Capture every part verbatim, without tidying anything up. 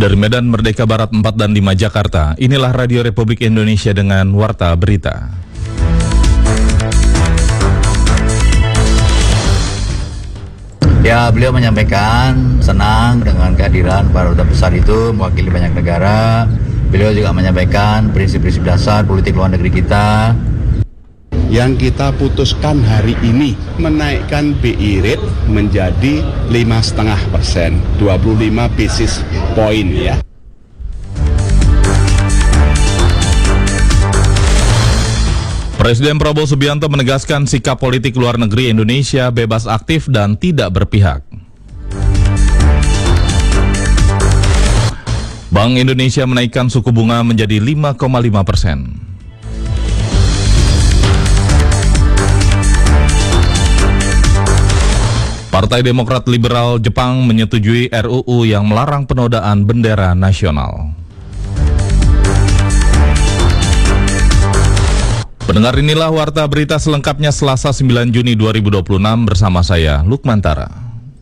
Dari Medan Merdeka Barat empat dan lima Jakarta, inilah Radio Republik Indonesia dengan Warta Berita. Ya, beliau menyampaikan senang dengan kehadiran para duta besar itu mewakili banyak negara. Beliau juga menyampaikan prinsip-prinsip dasar politik luar negeri kita. Yang kita putuskan hari ini menaikkan B I rate menjadi lima koma lima persen, dua puluh lima basis point ya. Presiden Prabowo Subianto menegaskan sikap politik luar negeri Indonesia bebas aktif dan tidak berpihak. Bank Indonesia menaikkan suku bunga menjadi lima koma lima persen. Partai Demokrat Liberal Jepang menyetujui R U U yang melarang penodaan bendera nasional. Pendengar, inilah Warta Berita selengkapnya Selasa sembilan Juni dua ribu dua puluh enam bersama saya, Lukmantara.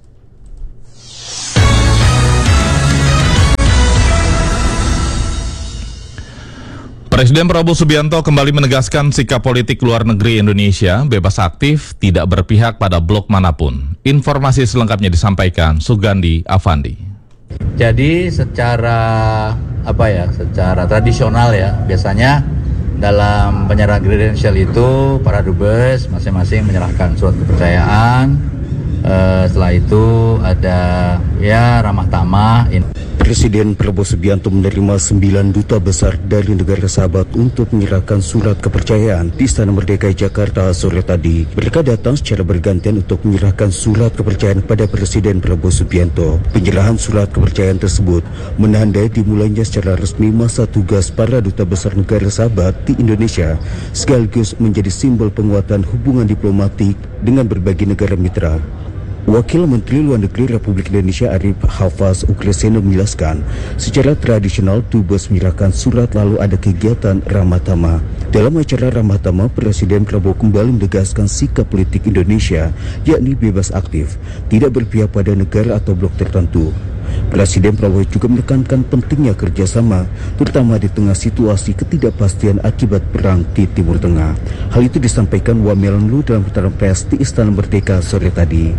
Presiden Prabowo Subianto kembali menegaskan sikap politik luar negeri Indonesia bebas aktif, tidak berpihak pada blok manapun. Informasi selengkapnya disampaikan Sugandi Avandi. Jadi secara apa ya, secara tradisional ya, biasanya dalam penyerahan kredensial itu para dubes masing-masing menyerahkan surat kepercayaan. Uh, setelah itu ada ya ramah tamah. Presiden Prabowo Subianto menerima sembilan duta besar dari negara sahabat untuk menyerahkan surat kepercayaan di Istana Merdeka Jakarta sore tadi. Mereka datang secara bergantian untuk menyerahkan surat kepercayaan pada Presiden Prabowo Subianto. Penyerahan surat kepercayaan tersebut menandai dimulainya secara resmi masa tugas para duta besar negara sahabat di Indonesia, sekaligus menjadi simbol penguatan hubungan diplomatik dengan berbagai negara mitra. Wakil Menteri Luar Negeri Republik Indonesia Arif Hafaz Ukreseno menjelaskan, secara tradisional dubes menyerahkan surat lalu ada kegiatan ramah tamah. Dalam acara ramah tamah, Presiden Prabowo kembali menegaskan sikap politik Indonesia, yakni bebas aktif, tidak berpihak pada negara atau blok tertentu. Presiden Prabowo juga menekankan pentingnya kerjasama, terutama di tengah situasi ketidakpastian akibat perang di Timur Tengah. Hal itu disampaikan Wamelanlu dalam putaran pers di Istana Merdeka sore tadi.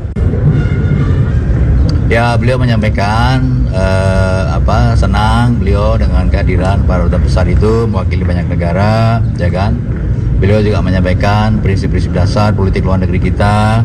Ya, beliau menyampaikan eh, apa senang beliau dengan kehadiran para duta besar itu mewakili banyak negara, ya kan? Beliau juga menyampaikan prinsip-prinsip dasar politik luar negeri kita,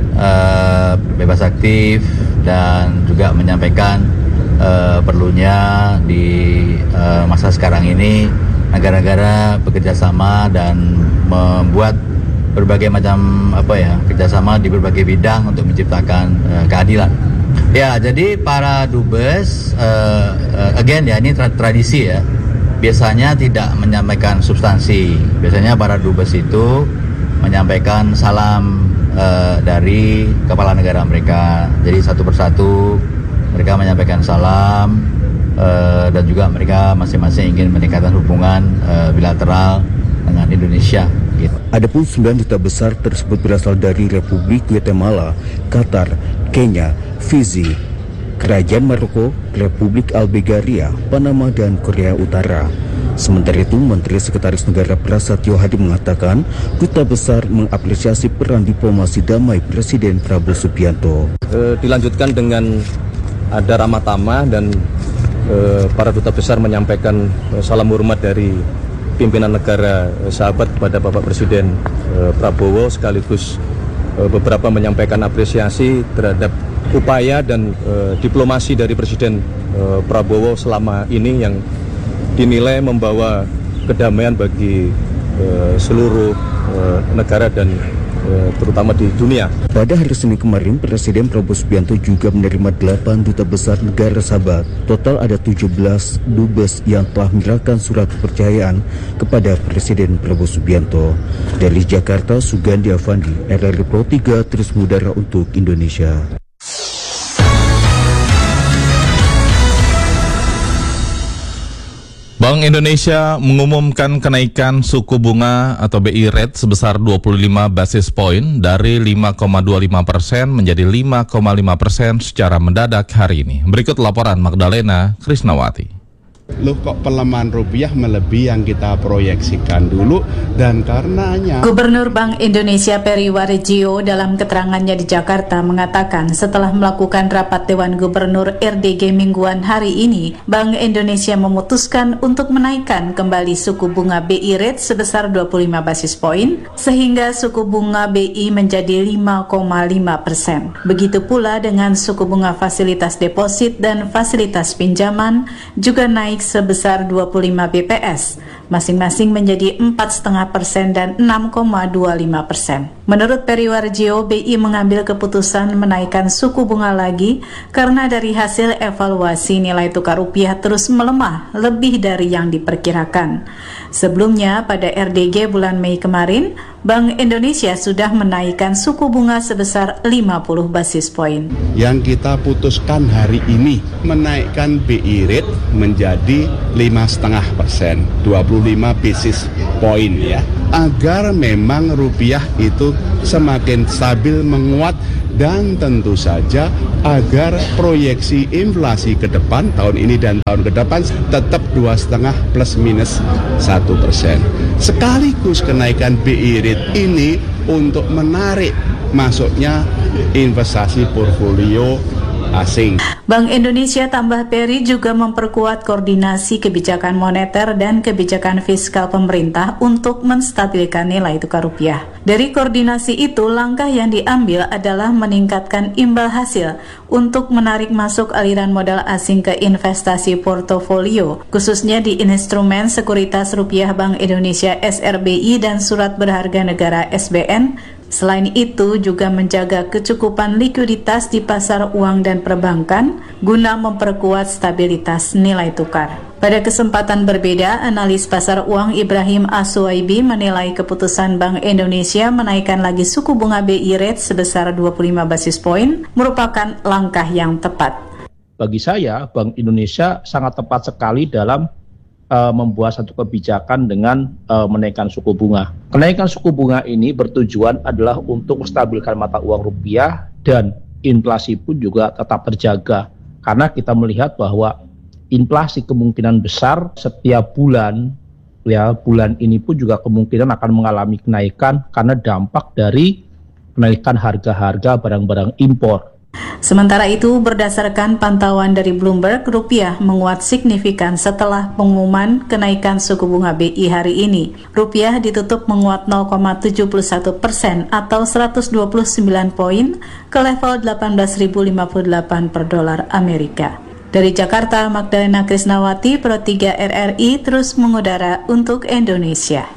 eh, bebas aktif, dan juga menyampaikan uh, perlunya di uh, masa sekarang ini negara-negara bekerja sama dan membuat berbagai macam apa ya kerjasama di berbagai bidang untuk menciptakan uh, keadilan. Ya, jadi para dubes uh, uh, again ya ini tra- tradisi ya, biasanya tidak menyampaikan substansi. Biasanya para dubes itu menyampaikan salam Uh, dari kepala negara mereka. Jadi satu persatu mereka menyampaikan salam uh, dan juga mereka masing-masing ingin meningkatkan hubungan uh, bilateral dengan Indonesia. Gitu. Adapun sembilan duta besar tersebut berasal dari Republik Guatemala, Qatar, Kenya, Fiji, Kerajaan Maroko, Republik Albegaria, Panama, dan Korea Utara. Sementara itu, Menteri Sekretaris Negara Prasetyo Hadi mengatakan duta besar mengapresiasi peran diplomasi damai Presiden Prabowo Subianto. E, dilanjutkan dengan ada ramah tamah dan e, para duta besar menyampaikan e, salam hormat dari pimpinan negara e, sahabat kepada Bapak Presiden e, Prabowo, sekaligus e, beberapa menyampaikan apresiasi terhadap upaya dan e, diplomasi dari Presiden e, Prabowo selama ini yang dinilai membawa kedamaian bagi uh, seluruh uh, negara dan uh, terutama di dunia. Pada hari Senin kemarin, Presiden Prabowo Subianto juga menerima delapan duta besar negara sahabat. Total ada tujuh belas dubes yang telah menyerahkan surat kepercayaan kepada Presiden Prabowo Subianto. Dari Jakarta, Sugandi Avandi, R R I Pro tiga, terus mengudara untuk Indonesia. Bank Indonesia mengumumkan kenaikan suku bunga atau B I rate sebesar dua puluh lima basis point dari lima koma dua lima persen menjadi lima koma lima persen secara mendadak hari ini. Berikut laporan Magdalena Krisnawati. Loh kok pelemahan rupiah melebihi yang kita proyeksikan dulu, dan karenanya Gubernur Bank Indonesia Peri Warjio dalam keterangannya di Jakarta mengatakan setelah melakukan rapat Dewan Gubernur R D G mingguan hari ini, Bank Indonesia memutuskan untuk menaikkan kembali suku bunga B I rate sebesar dua puluh lima basis point sehingga suku bunga B I menjadi lima koma lima persen. Begitu pula dengan suku bunga fasilitas deposit dan fasilitas pinjaman juga naik sebesar dua puluh lima B P S, masing-masing menjadi empat koma lima persen dan enam koma dua lima persen. Menurut Peri Warjio, B I mengambil keputusan menaikkan suku bunga lagi karena dari hasil evaluasi nilai tukar rupiah terus melemah lebih dari yang diperkirakan. Sebelumnya, pada R D G bulan Mei kemarin, Bank Indonesia sudah menaikkan suku bunga sebesar lima puluh basis point. Yang kita putuskan hari ini menaikkan B I rate menjadi lima koma lima persen, dua puluh lima basis point ya, agar memang rupiah itu semakin stabil menguat, dan tentu saja agar proyeksi inflasi ke depan tahun ini dan tahun ke depan tetap dua koma lima plus minus satu persen. Sekaligus kenaikan B I rate ini untuk menarik masuknya investasi portfolio asing. Bank Indonesia, tambah Peri, juga memperkuat koordinasi kebijakan moneter dan kebijakan fiskal pemerintah untuk menstabilkan nilai tukar rupiah. Dari koordinasi itu, langkah yang diambil adalah meningkatkan imbal hasil untuk menarik masuk aliran modal asing ke investasi portofolio, khususnya di instrumen sekuritas rupiah Bank Indonesia S R B I dan surat berharga negara S B N. Selain itu, juga menjaga kecukupan likuiditas di pasar uang dan perbankan guna memperkuat stabilitas nilai tukar. Pada kesempatan berbeda, analis pasar uang Ibrahim Aswaibi menilai keputusan Bank Indonesia menaikkan lagi suku bunga B I rate sebesar dua puluh lima basis point merupakan langkah yang tepat. Bagi saya, Bank Indonesia sangat tepat sekali dalam Uh, membuat satu kebijakan dengan uh, menaikkan suku bunga. Kenaikan suku bunga ini bertujuan adalah untuk menstabilkan mata uang rupiah, dan inflasi pun juga tetap terjaga. Karena kita melihat bahwa inflasi kemungkinan besar setiap bulan, ya bulan ini pun juga kemungkinan akan mengalami kenaikan karena dampak dari kenaikan harga-harga barang-barang impor. Sementara itu, berdasarkan pantauan dari Bloomberg, rupiah menguat signifikan setelah pengumuman kenaikan suku bunga B I hari ini. Rupiah ditutup menguat nol koma tujuh satu persen atau seratus dua puluh sembilan poin ke level delapan belas ribu lima puluh delapan per dolar Amerika. Dari Jakarta, Magdalena Krisnawati, Pro tiga R R I, terus mengudara untuk Indonesia.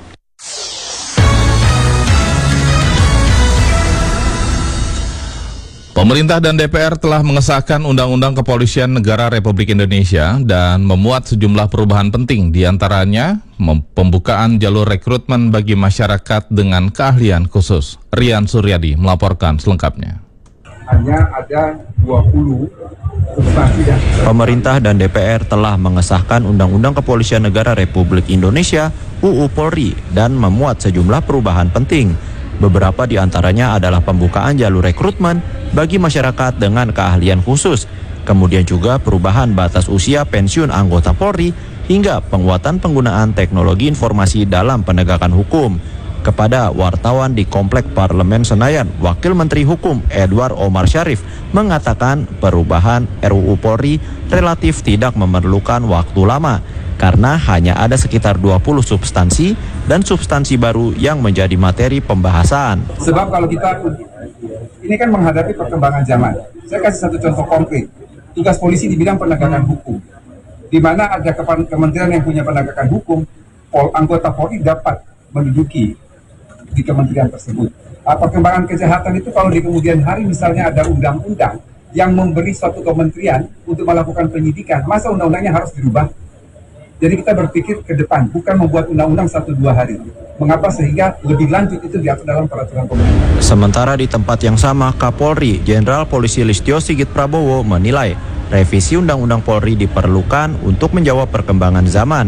Pemerintah dan D P R telah mengesahkan Undang-Undang Kepolisian Negara Republik Indonesia dan memuat sejumlah perubahan penting, diantaranya pembukaan jalur rekrutmen bagi masyarakat dengan keahlian khusus. Rian Suryadi melaporkan selengkapnya. Hanya ada dua puluh substansi dan Pemerintah dan D P R telah mengesahkan Undang-Undang Kepolisian Negara Republik Indonesia U U Polri dan memuat sejumlah perubahan penting. Beberapa di antaranya adalah pembukaan jalur rekrutmen bagi masyarakat dengan keahlian khusus, kemudian juga perubahan batas usia pensiun anggota Polri, hingga penguatan penggunaan teknologi informasi dalam penegakan hukum. Kepada wartawan di Komplek Parlemen Senayan, Wakil Menteri Hukum Edward Omar Syarif mengatakan perubahan R U U Polri relatif tidak memerlukan waktu lama, karena hanya ada sekitar dua puluh substansi dan substansi baru yang menjadi materi pembahasan. Sebab kalau kita, ini kan menghadapi perkembangan zaman. Saya kasih satu contoh konkret. Tugas polisi di bidang penegakan hukum, di mana ada kementerian yang punya penegakan hukum, pol, anggota Polri dapat menduduki di kementerian tersebut. Perkembangan kesehatan itu kalau di kemudian hari misalnya ada undang-undang yang memberi suatu kementerian untuk melakukan penyidikan, masa undang-undangnya harus dirubah? Jadi kita berpikir ke depan, bukan membuat undang-undang satu dua hari. Mengapa? Sehingga lebih lanjut itu diatur dalam peraturan pemerintah. Sementara di tempat yang sama, Kapolri Jenderal Polisi Listio Sigit Prabowo menilai revisi Undang-Undang Polri diperlukan untuk menjawab perkembangan zaman,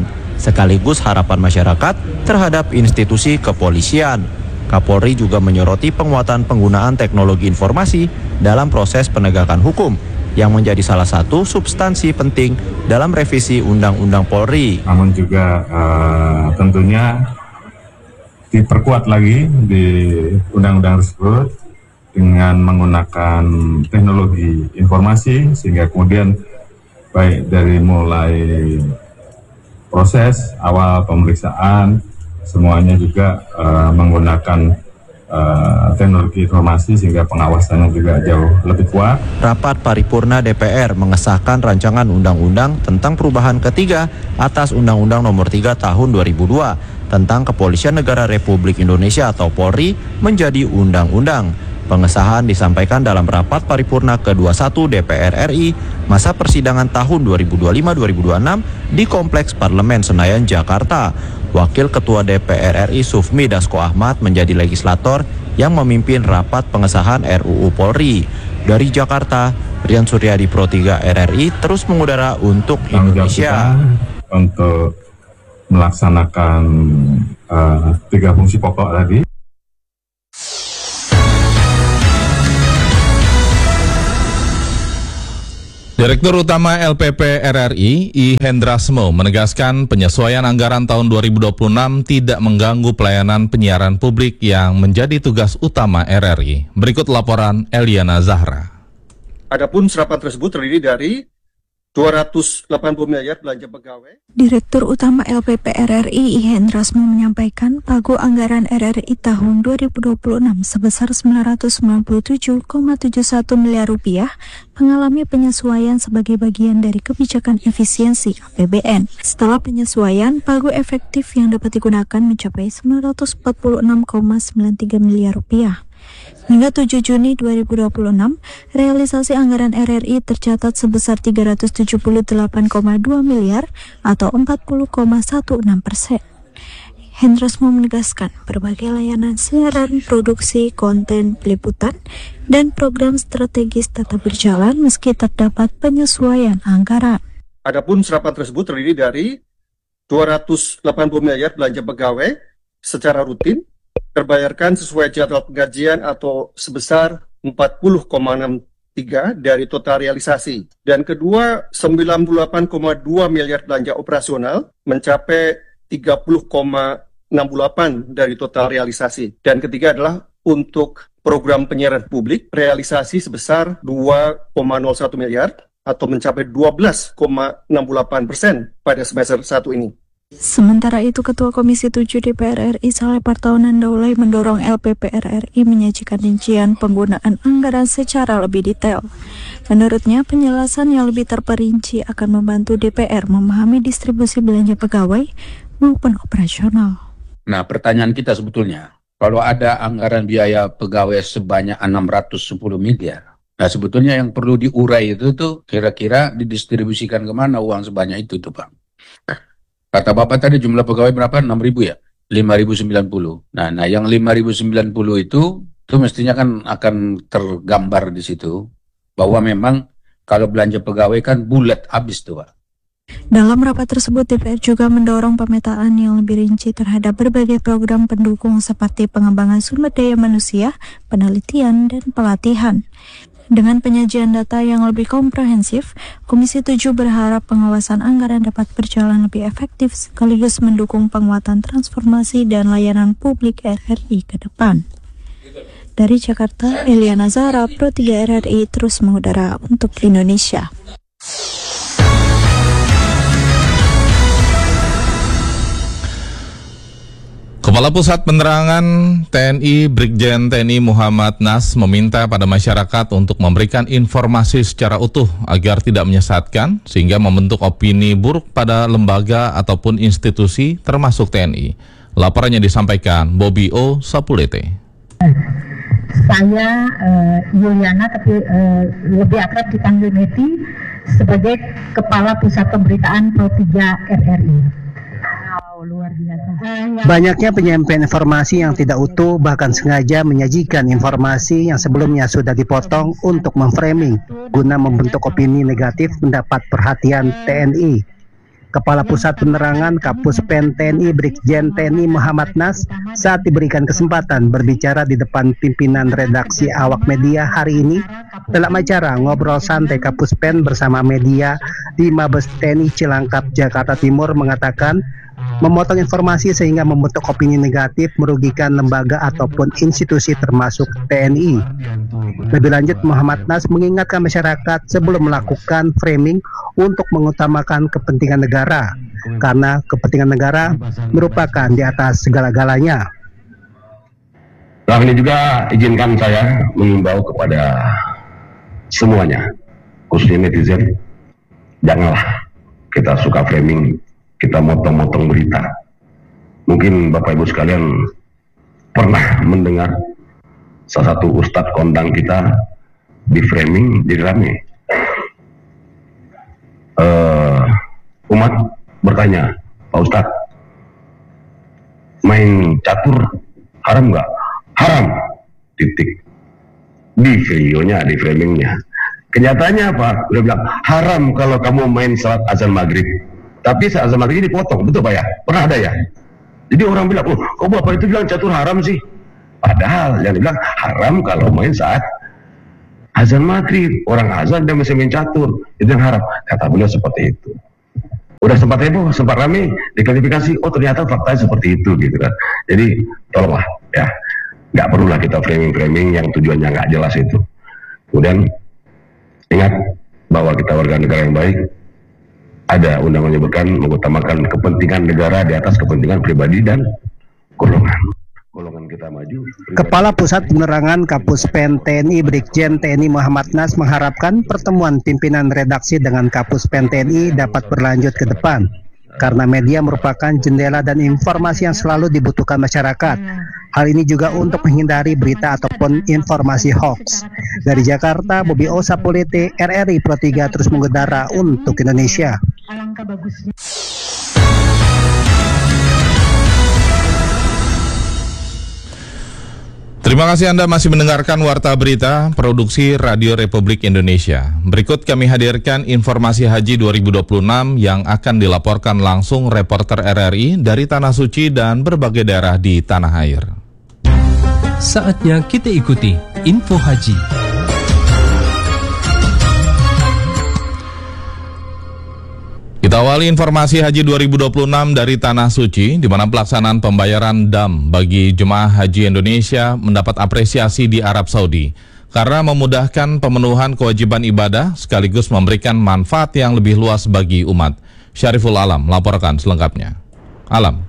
sekaligus harapan masyarakat terhadap institusi kepolisian. Kapolri juga menyoroti penguatan penggunaan teknologi informasi dalam proses penegakan hukum yang menjadi salah satu substansi penting dalam revisi Undang-Undang Polri. Namun juga uh, tentunya diperkuat lagi di undang-undang tersebut dengan menggunakan teknologi informasi sehingga kemudian baik dari mulai proses awal pemeriksaan semuanya juga uh, menggunakan uh, teknologi informasi sehingga pengawasannya juga jauh lebih kuat. Rapat paripurna D P R mengesahkan rancangan undang-undang tentang perubahan ketiga atas Undang-Undang Nomor tiga Tahun dua ribu dua tentang Kepolisian Negara Republik Indonesia atau Polri menjadi undang-undang. Pengesahan disampaikan dalam rapat paripurna ke dua puluh satu D P R R I masa persidangan tahun dua ribu dua puluh lima dua ribu dua puluh enam di Kompleks Parlemen Senayan, Jakarta. Wakil Ketua D P R R I Sufmi Dasko Ahmad menjadi legislator yang memimpin rapat pengesahan R U U Polri. Dari Jakarta, Rian Suryadi Pro tiga R R I terus mengudara untuk Indonesia. Untuk melaksanakan uh, tiga fungsi pokok tadi. Direktur Utama L P P R R I, I Hendrasmo, menegaskan penyesuaian anggaran tahun dua ribu dua puluh enam tidak mengganggu pelayanan penyiaran publik yang menjadi tugas utama R R I. Berikut laporan Eliana Zahra. Adapun serapan tersebut terdiri dari dua ratus delapan puluh miliar belanja pegawai. Direktur Utama L P P R R I, I Hendrasmo, menyampaikan pagu anggaran R R I tahun dua ribu dua puluh enam sebesar sembilan ratus sembilan puluh tujuh koma tujuh satu miliar rupiah mengalami penyesuaian sebagai bagian dari kebijakan efisiensi A P B N. Setelah penyesuaian, pagu efektif yang dapat digunakan mencapai sembilan ratus empat puluh enam koma sembilan tiga miliar rupiah. Hingga tujuh Juni dua ribu dua puluh enam, realisasi anggaran R R I tercatat sebesar tiga ratus tujuh puluh delapan koma dua miliar atau empat puluh koma enam belas persen. Hendrasmo menegaskan berbagai layanan siaran, produksi, konten, peliputan, dan program strategis tetap berjalan meski terdapat penyesuaian anggaran. Adapun serapan tersebut terdiri dari dua ratus delapan puluh miliar belanja pegawai secara rutin terbayarkan sesuai jadwal penggajian atau sebesar empat puluh koma enam tiga dari total realisasi. Dan kedua, sembilan puluh delapan koma dua miliar belanja operasional mencapai tiga puluh koma enam delapan dari total realisasi. Dan ketiga adalah untuk program penyiaran publik, realisasi sebesar dua koma nol satu miliar atau mencapai dua belas koma enam delapan persen pada semester satu ini. Sementara itu, Ketua Komisi tujuh D P R R I Saleh Partaunan Daulay mendorong L P P R R I menyajikan rincian penggunaan anggaran secara lebih detail. Menurutnya, penjelasan yang lebih terperinci akan membantu D P R memahami distribusi belanja pegawai maupun operasional. Nah, pertanyaan kita sebetulnya, kalau ada anggaran biaya pegawai sebanyak enam ratus sepuluh miliar, nah sebetulnya yang perlu diurai itu tuh kira-kira didistribusikan kemana uang sebanyak itu tuh, Pak? Kata Bapak tadi jumlah pegawai berapa? enam ribu ya? lima ribu sembilan puluh. Nah, nah yang lima ribu sembilan puluh itu, itu mestinya kan akan tergambar di situ. Bahwa memang kalau belanja pegawai kan bulat habis tuh, Pak. Dalam rapat tersebut, D P R juga mendorong pemetaan yang lebih rinci terhadap berbagai program pendukung seperti pengembangan sumber daya manusia, penelitian, dan pelatihan. Dengan penyajian data yang lebih komprehensif, Komisi tujuh berharap pengawasan anggaran dapat berjalan lebih efektif sekaligus mendukung penguatan transformasi dan layanan publik R R I ke depan. Dari Jakarta, Eliana Zahra, Pro tiga R R I terus mengudara untuk Indonesia. Kepala Pusat Penerangan T N I Brigjen T N I Muhammad Nas meminta pada masyarakat untuk memberikan informasi secara utuh agar tidak menyesatkan sehingga membentuk opini buruk pada lembaga ataupun institusi termasuk T N I. Laporannya disampaikan Bobby O. Sapulete. Saya uh, Yuliana, tapi uh, lebih akrab dipanggil Meti, sebagai Kepala Pusat Pemberitaan Pro tiga R R I. Luar biasa. Banyaknya penyampaian informasi yang tidak utuh, bahkan sengaja menyajikan informasi yang sebelumnya sudah dipotong untuk memframing guna membentuk opini negatif mendapat perhatian T N I. Kepala Pusat Penerangan Kapuspen T N I Brigjen T N I Muhammad Nas saat diberikan kesempatan berbicara di depan pimpinan redaksi awak media hari ini dalam acara Ngobrol Santai Kapuspen bersama media di Mabes T N I Cilangkap, Jakarta Timur mengatakan memotong informasi sehingga membentuk opini negatif merugikan lembaga ataupun institusi termasuk T N I. Lebih lanjut, Muhammad Nas mengingatkan masyarakat sebelum melakukan framing untuk mengutamakan kepentingan negara, karena kepentingan negara merupakan di atas segala-galanya. Nah, ini juga izinkan saya mengimbau kepada semuanya, khususnya netizen, janganlah kita suka framing, kita motong-motong berita. Mungkin Bapak Ibu sekalian pernah mendengar salah satu ustadz kondang kita di framing jadi rame. Uh, umat bertanya, Pak Ustadz, main catur haram nggak? Haram, titik. Di videonya, di framingnya. Kenyataannya apa? Udah bilang, haram kalau kamu main salat azan maghrib. Tapi saat azan maghrib dipotong, betul Pak ya? Pernah ada ya? Jadi orang bilang, oh kok Bapak itu bilang catur haram sih? Padahal yang dibilang haram kalau main saat azan maghrib, orang azan dia masih main catur, itu yang haram. Kata beliau seperti itu. Udah sempat heboh, sempat rame, diklarifikasi, oh ternyata faktanya seperti itu gitu kan. Jadi tolonglah ya, nggak perlulah kita framing-framing yang tujuannya nggak jelas itu. Kemudian ingat bahwa kita warga negara yang baik, ada undang menyebutkan mengutamakan kepentingan negara di atas kepentingan pribadi dan golongan. Golongan kita maju. Kepala Pusat Penerangan Kapuspen T N I Brigjen T N I Muhammad Nas mengharapkan pertemuan pimpinan redaksi dengan Kapuspen T N I dapat berlanjut ke depan, karena media merupakan jendela dan informasi yang selalu dibutuhkan masyarakat. Hal ini juga untuk menghindari berita ataupun informasi hoax. Dari Jakarta, Bobi Osapulete, R R I Pro tiga terus mengudara untuk Indonesia. Alangkah bagusnya. Terima kasih Anda masih mendengarkan Warta Berita Produksi Radio Republik Indonesia. Berikut kami hadirkan informasi Haji dua ribu dua puluh enam yang akan dilaporkan langsung reporter R R I dari Tanah Suci dan berbagai daerah di tanah air. Saatnya kita ikuti Info Haji. Kita awali informasi Haji dua ribu dua puluh enam dari Tanah Suci, di mana pelaksanaan pembayaran dam bagi jemaah haji Indonesia mendapat apresiasi di Arab Saudi karena memudahkan pemenuhan kewajiban ibadah sekaligus memberikan manfaat yang lebih luas bagi umat. Syariful Alam melaporkan selengkapnya. Alam.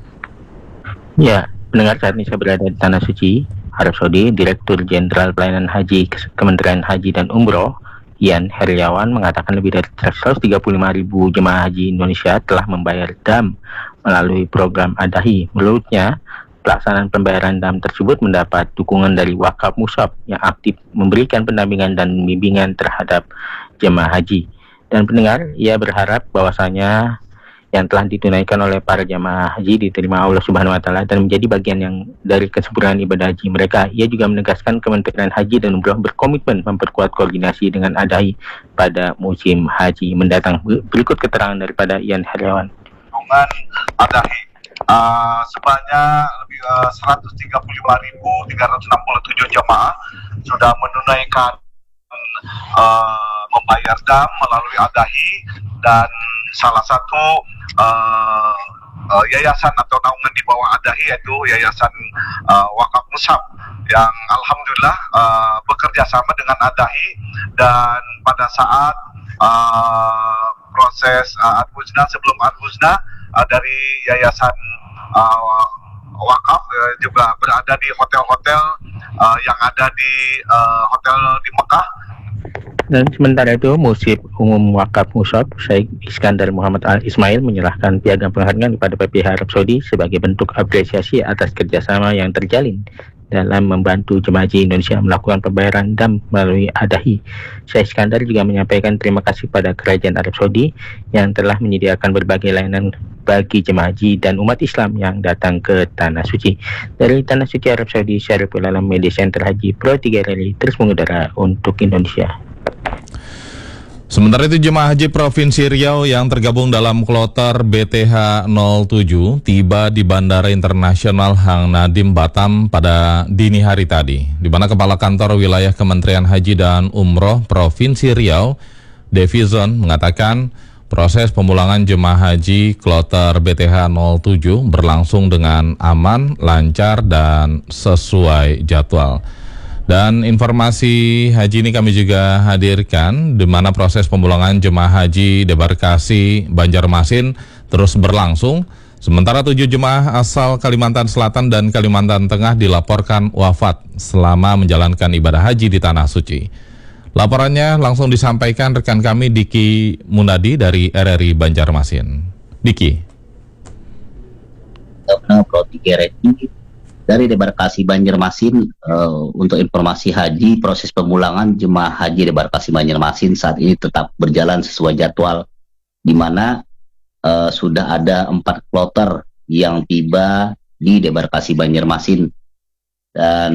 Ya, pendengar, saat ini saya berada di Tanah Suci, Arab Saudi. Direktur Jenderal Pelayanan Haji Kementerian Haji dan Umroh Ian Heriawan mengatakan lebih dari seratus tiga puluh lima ribu jemaah haji Indonesia telah membayar dam melalui program Adahi. Menurutnya, pelaksanaan pembayaran dam tersebut mendapat dukungan dari Wakaf Musab yang aktif memberikan pendampingan dan bimbingan terhadap jemaah haji. Dan pendengar, ia berharap bahwasanya yang telah ditunaikan oleh para jemaah haji diterima Allah Subhanahu wa taala dan menjadi bagian yang dari kesempurnaan ibadah haji mereka. Ia juga menegaskan Kementerian Haji dan Umroh berkomitmen memperkuat koordinasi dengan Adahi pada musim haji mendatang. Berikut keterangan daripada Ian Heriawan. Dengan Adahi uh, sebanyak lebih uh, seratus tiga puluh lima ribu tiga ratus enam puluh tujuh jemaah sudah menunaikan uh, membayar dam melalui Adahi, dan salah satu uh, uh, yayasan atau naungan di bawah Adahi yaitu Yayasan uh, Wakaf Musab yang alhamdulillah uh, bekerja sama dengan Adahi, dan pada saat uh, proses uh, Ad-Buzna, sebelum Ad-Buzna uh, dari Yayasan uh, Wakaf uh, juga berada di hotel-hotel uh, yang ada di uh, hotel di Mekah. Dan sementara itu, Musib Umum Wakaf Musab Syekh Iskandar Muhammad Al Ismail menyerahkan piagam penghargaan kepada P P H Arab Saudi sebagai bentuk apresiasi atas kerjasama yang terjalin dalam membantu jemaah haji Indonesia melakukan pembayaran dam melalui Adahi. Syekh Iskandar juga menyampaikan terima kasih pada Kerajaan Arab Saudi yang telah menyediakan berbagai layanan bagi jemaah haji dan umat Islam yang datang ke Tanah Suci. Dari Tanah Suci Arab Saudi, Syariful Alam, Media Center Haji Pro tiga R R I terus mengudara untuk Indonesia. Sementara itu jemaah haji Provinsi Riau yang tergabung dalam kloter B T H nol tujuh tiba di Bandara Internasional Hang Nadim Batam pada dini hari tadi, di mana Kepala Kantor Wilayah Kementerian Haji dan Umroh Provinsi Riau, Devizon, mengatakan proses pemulangan jemaah haji kloter B T H nol tujuh berlangsung dengan aman, lancar, dan sesuai jadwal. Dan informasi haji ini kami juga hadirkan, di mana proses pemulangan jemaah haji debarkasi Banjarmasin terus berlangsung, sementara tujuh jemaah asal Kalimantan Selatan dan Kalimantan Tengah dilaporkan wafat selama menjalankan ibadah haji di Tanah Suci. Laporannya langsung disampaikan rekan kami Diki Munadi dari R R I Banjarmasin. Diki. Pro tiga R I dari debarkasi Banjarmasin, uh, untuk informasi haji, proses pemulangan jemaah haji debarkasi Banjarmasin saat ini tetap berjalan sesuai jadwal, di mana uh, sudah ada empat kloter yang tiba di debarkasi Banjarmasin, dan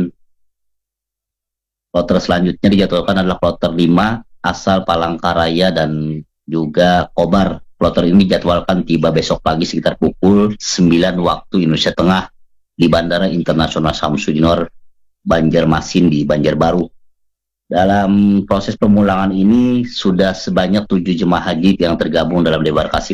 kloter selanjutnya dijadwalkan adalah kloter lima asal Palangkaraya dan juga Kobar. Kloter ini dijadwalkan tiba besok pagi sekitar pukul sembilan waktu Indonesia Tengah di Bandara Internasional Samsudinor Banjarmasin di Banjarbaru. Dalam proses pemulangan ini sudah sebanyak tujuh jemaah haji yang tergabung dalam debarkasi